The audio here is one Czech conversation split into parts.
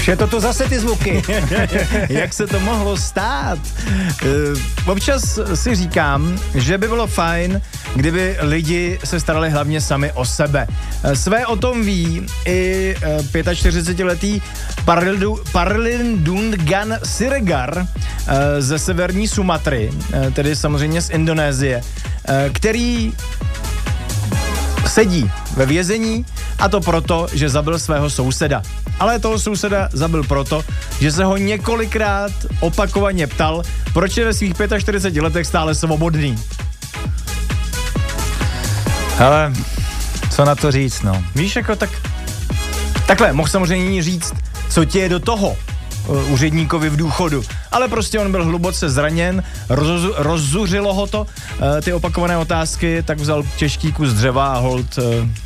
Už je to zase ty zvuky. Jak se to mohlo stát? Občas si říkám, že by bylo fajn, kdyby lidi se starali hlavně sami o sebe. Své o tom ví i 45letý Parlindungan Siregar ze severní Sumatry, tedy samozřejmě z Indonésie, který sedí ve vězení, a to proto, že zabil svého souseda. Ale toho souseda zabil proto, že se ho několikrát opakovaně ptal, proč je ve svých 45 letech stále svobodný. Hele, co na to říct, no? Víš, jako takhle, mohl samozřejmě říct, co ti je do toho úředníkovi v důchodu. Ale prostě on byl hluboce zraněn, rozzuřilo ho to, ty opakované otázky, tak vzal těžký kus dřeva a holt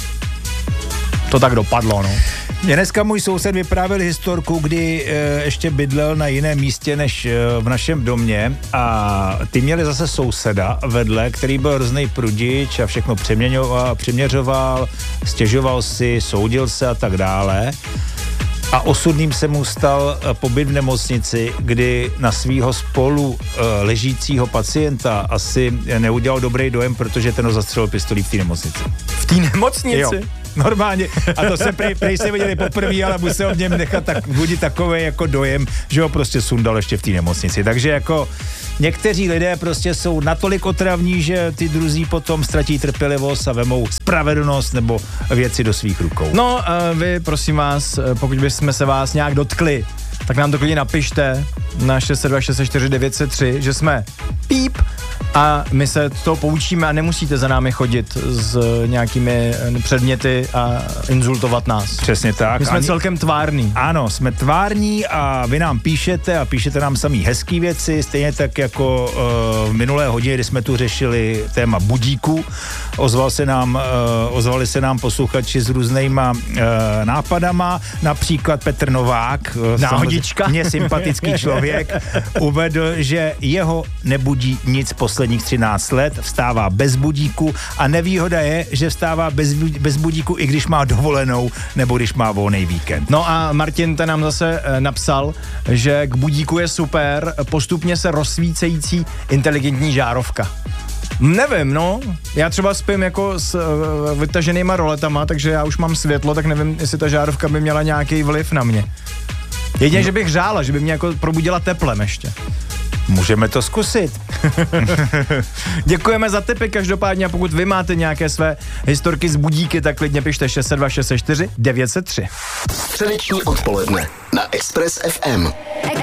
to tak dopadlo, no. Mě dneska můj soused vyprávěl historku, kdy ještě bydlel na jiném místě než v našem domě a ty měli zase souseda vedle, který byl hroznej prudič a všechno přeměřoval, stěžoval si, soudil se a tak dále. A osudným se mu stal pobyt v nemocnici, kdy na svýho spolu ležícího pacienta asi neudělal dobrý dojem, protože ten ho zastřelil pistolí v té nemocnici. V té nemocnici? Jo. Normálně. A to se prej se viděli poprvé, ale musel v něm nechat budit takový jako dojem, že ho prostě sundal ještě v té nemocnici. Takže jako někteří lidé prostě jsou natolik otravní, že ty druzí potom ztratí trpělivost a vemou spravedlnost nebo věci do svých rukou. No, vy, prosím vás, pokud bychom se vás nějak dotkli, tak nám to klidně napište na 602 664 903, že jsme píp a my se to poučíme a nemusíte za námi chodit s nějakými předměty a insultovat nás. Přesně tak. My jsme celkem tvární. Ano, jsme tvární a vy nám píšete a píšete nám samý hezký věci, stejně tak jako v minulé hodině, kdy jsme tu řešili téma budíku. Ozvali se nám posluchači s různýma nápadama, například Petr Novák, náhodička, mně sympatický člověk, uvedl, že jeho nebudí nic posledních 13 let, vstává bez budíku a nevýhoda je, že vstává bez budíku, i když má dovolenou nebo když má volný víkend. No a Martin ten nám zase napsal, že k budíku je super postupně se rozsvícející inteligentní žárovka. Nevím, no. Já třeba spím jako s vytaženýma roletama, takže já už mám světlo, tak nevím, jestli ta žárovka by měla nějaký vliv na mě. Jedině, že bych řála, že by mě jako probudila teplem ještě. Můžeme to zkusit. Děkujeme za tipy každopádně a pokud vy máte nějaké své historky z budíky, tak klidně pište 602 664 903. Středeční odpoledne na Express FM.